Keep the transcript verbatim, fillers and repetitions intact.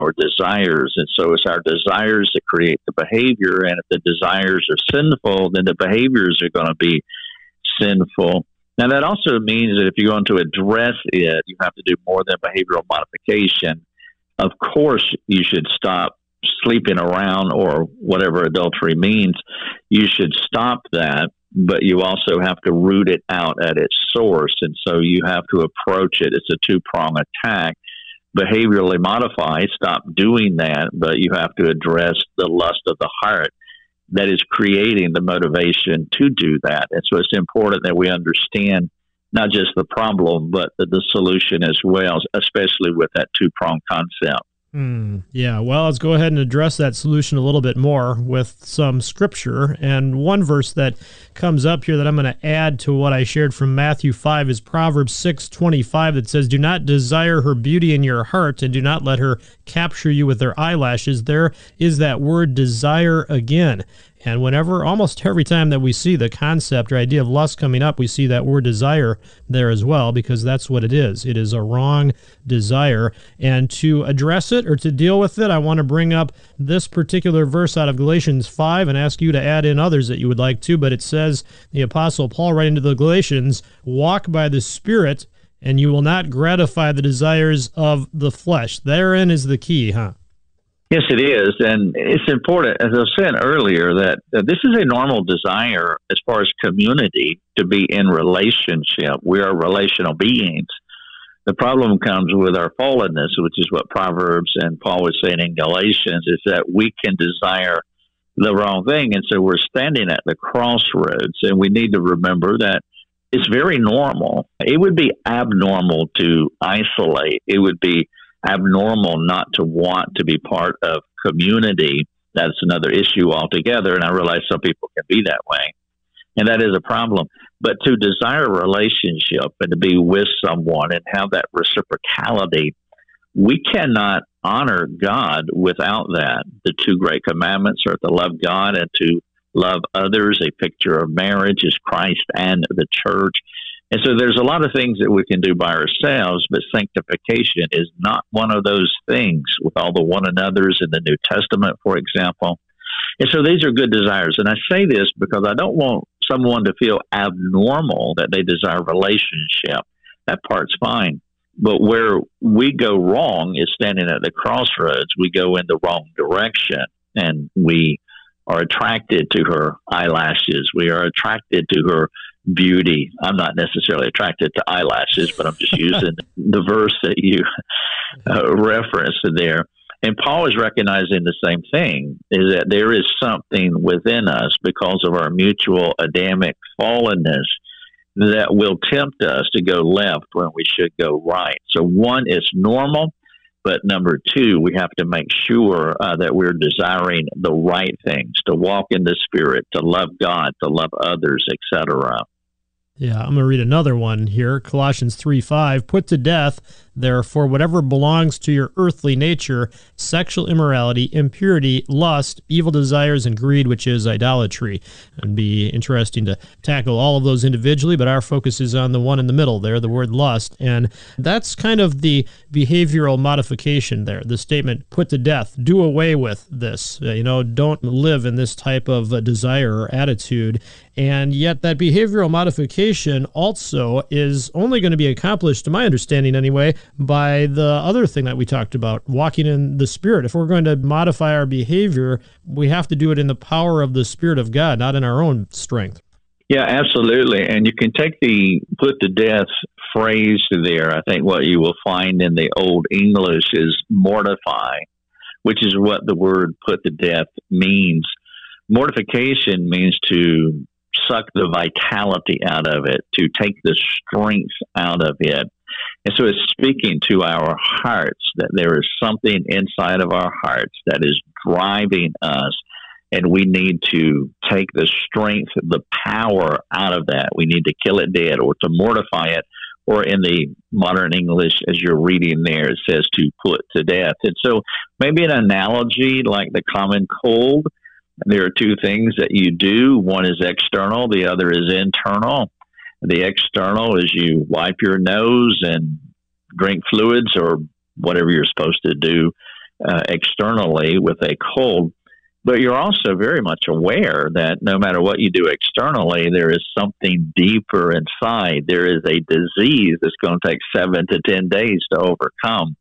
or desires. And so it's our desires that create the behavior. And if the desires are sinful, then the behaviors are going to be sinful. Now, that also means that if you're going to address it, you have to do more than behavioral modification. Of course, you should stop sleeping around or whatever adultery means. You should stop that, but you also have to root it out at its source. And so you have to approach it. It's a two-prong attack. Behaviorally modify, stop doing that, but you have to address the lust of the heart that is creating the motivation to do that. And so it's important that we understand not just the problem, but the, the solution as well, especially with that two-prong concept. Mm, yeah, well, let's go ahead and address that solution a little bit more with some scripture. And one verse that comes up here that I'm going to add to what I shared from Matthew five is Proverbs six twenty-five that says, "Do not desire her beauty in your heart, and do not let her capture you with her eyelashes." There is that word desire again. And whenever, almost every time that we see the concept or idea of lust coming up, we see that word desire there as well, because that's what it is. It is a wrong desire. And to address it or to deal with it, I want to bring up this particular verse out of Galatians five and ask you to add in others that you would like to. But it says, the Apostle Paul writing to the Galatians, "Walk by the Spirit, and you will not gratify the desires of the flesh." Therein is the key, huh? Yes, it is. And it's important, as I said earlier, that, that this is a normal desire as far as community to be in relationship. We are relational beings. The problem comes with our fallenness, which is what Proverbs and Paul was saying in Galatians, is that we can desire the wrong thing. And so we're standing at the crossroads, and we need to remember that it's very normal. It would be abnormal to isolate. It would be abnormal not to want to be part of community. That's another issue altogether, and I realize some people can be that way, and that is a problem. But to desire a relationship and to be with someone and have that reciprocality, we cannot honor God without that. The two great commandments are to love God and to love others. A picture of marriage is Christ and the church. And so there's a lot of things that we can do by ourselves, but sanctification is not one of those things with all the one another's in the New Testament, for example. And so these are good desires. And I say this because I don't want someone to feel abnormal that they desire relationship. That part's fine. But where we go wrong is standing at the crossroads. We go in the wrong direction, and we are attracted to her eyelashes. We are attracted to her beauty. I'm not necessarily attracted to eyelashes, but I'm just using the verse that you uh, referenced there. And Paul is recognizing the same thing, is that there is something within us because of our mutual Adamic fallenness that will tempt us to go left when we should go right. So one is normal, but number two, we have to make sure uh, that we're desiring the right things, to walk in the Spirit, to love God, to love others, et cetera. Yeah, I'm going to read another one here, Colossians three five. "Put to death, therefore, whatever belongs to your earthly nature, sexual immorality, impurity, lust, evil desires, and greed, which is idolatry." It'd be interesting to tackle all of those individually, but our focus is on the one in the middle there, the word lust. And that's kind of the behavioral modification there, the statement, put to death, do away with this. Uh, you know, don't live in this type of uh, desire or attitude. And yet that behavioral modification also is only going to be accomplished, to my understanding anyway, by the other thing that we talked about, walking in the Spirit. If we're going to modify our behavior, we have to do it in the power of the Spirit of God, not in our own strength. Yeah, absolutely. And you can take the put to death phrase there. I think what you will find in the Old English is mortify, which is what the word put to death means. Mortification means to suck the vitality out of it, to take the strength out of it. And so it's speaking to our hearts that there is something inside of our hearts that is driving us, and we need to take the strength, the power out of that. We need to kill it dead or to mortify it, or in the modern English, as you're reading there, it says to put to death. And so maybe an analogy like the common cold. There are two things that you do. One is external, the other is internal. The external is you wipe your nose and drink fluids or whatever you're supposed to do. uh, externally with a cold. But you're also very much aware that no matter what you do externally, there is something deeper inside. There is a disease that's going to take seven to ten days to overcome.